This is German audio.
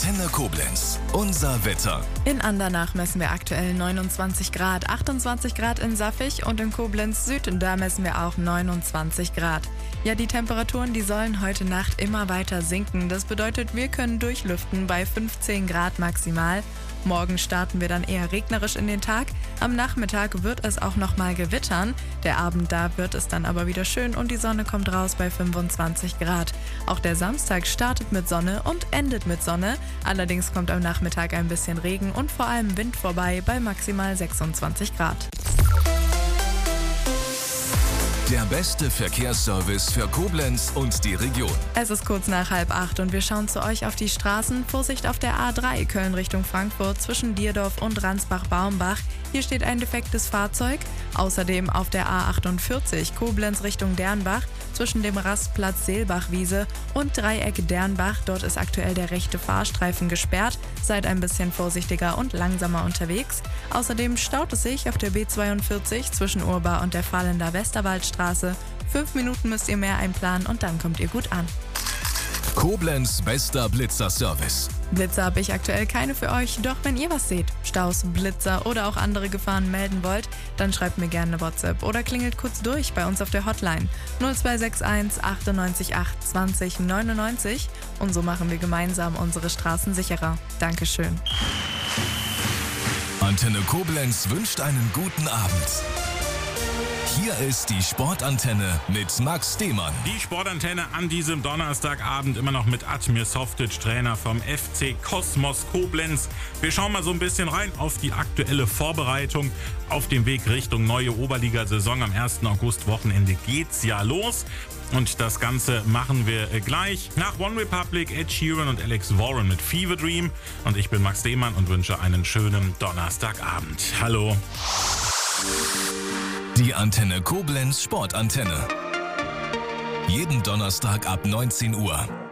Antenne Koblenz. Unser Wetter. In Andernach messen wir aktuell 29 Grad, 28 Grad in Saffig und in Koblenz Süd, da messen wir auch 29 Grad. Ja, die Temperaturen, die sollen heute Nacht immer weiter sinken. Das bedeutet, wir können durchlüften bei 15 Grad maximal. Morgen starten wir dann eher regnerisch in den Tag. Am Nachmittag wird es auch nochmal gewittern. Der Abend, da wird es dann aber wieder schön und die Sonne kommt raus bei 25 Grad. Auch der Samstag startet mit Sonne und endet mit Sonne. Allerdings kommt am Nachmittag ein bisschen Regen und vor allem Wind vorbei bei maximal 26 Grad. Der beste Verkehrsservice für Koblenz und die Region. Es ist kurz nach 7:30 und wir schauen zu euch auf die Straßen. Vorsicht auf der A3 Köln Richtung Frankfurt zwischen Dierdorf und Ransbach-Baumbach. Hier steht ein defektes Fahrzeug. Außerdem auf der A48 Koblenz Richtung Dernbach zwischen dem Rastplatz Seelbachwiese und Dreieck Dernbach. Dort ist aktuell der rechte Fahrstreifen gesperrt. Seid ein bisschen vorsichtiger und langsamer unterwegs. Außerdem staut es sich auf der B42 zwischen Urbar und der Fahlender Westerwaldstraße. 5 Minuten müsst ihr mehr einplanen und dann kommt ihr gut an. Koblenz bester Blitzer-Service. Blitzer habe ich aktuell keine für euch, doch wenn ihr was seht, Staus, Blitzer oder auch andere Gefahren melden wollt, dann schreibt mir gerne eine WhatsApp oder klingelt kurz durch bei uns auf der Hotline 0261 98 8 20 99 und so machen wir gemeinsam unsere Straßen sicherer. Dankeschön. Antenne Koblenz wünscht einen guten Abend. Hier ist die Sportantenne mit Max Demann. Die Sportantenne an diesem Donnerstagabend immer noch mit Admir Softic, Trainer vom FC Kosmos Koblenz. Wir schauen mal so ein bisschen rein auf die aktuelle Vorbereitung auf dem Weg Richtung neue Oberligasaison. Am 1. August-Wochenende geht's ja los. Und das Ganze machen wir gleich nach One Republic, Ed Sheeran und Alex Warren mit Fever Dream. Und ich bin Max Demann und wünsche einen schönen Donnerstagabend. Hallo. Die Antenne Koblenz Sportantenne. Jeden Donnerstag ab 19 Uhr.